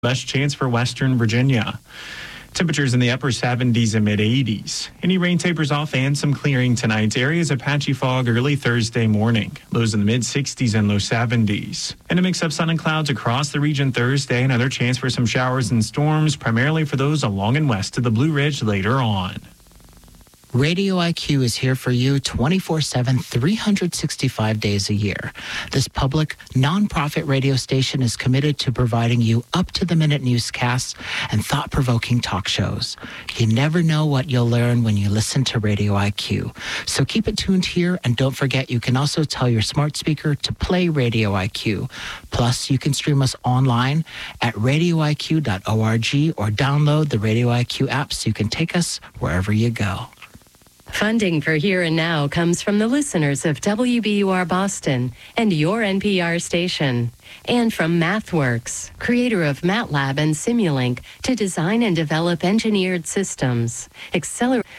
Best chance for western Virginia. Temperatures in the upper 70s and mid 80s. Any rain tapers off and some clearing tonight. Areas of patchy fog early Thursday morning. Lows in the mid 60s and low 70s. And a mix of sun and clouds across the region Thursday. Another chance for some showers and storms, primarily for those along and west of the Blue Ridge later on. Radio IQ is here for you 24/7, 365 days a year. This public, nonprofit radio station is committed to providing you up-to-the-minute newscasts and thought-provoking talk shows. You never know what you'll learn when you listen to Radio IQ. So keep it tuned here, and don't forget you can also tell your smart speaker to play Radio IQ. Plus, you can stream us online at radioiq.org or download the Radio IQ app so you can take us wherever you go. Funding for Here and Now comes from the listeners of WBUR Boston and your NPR station. And from MathWorks, creator of MATLAB and Simulink, to design and develop engineered systems. Accelerate